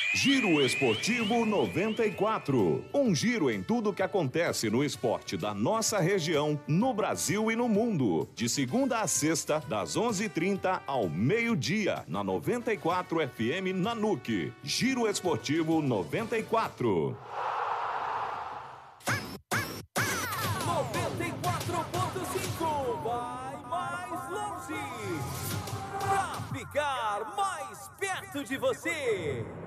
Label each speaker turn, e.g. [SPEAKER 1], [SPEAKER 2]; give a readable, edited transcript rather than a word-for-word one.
[SPEAKER 1] Giro Esportivo 94. Um giro em tudo que acontece no esporte da nossa região, no Brasil e no mundo. De segunda a sexta, das 11h30 ao meio-dia, na 94 FM Nanuque. Giro Esportivo 94.
[SPEAKER 2] 94.5 vai mais longe pra ficar mais perto de você.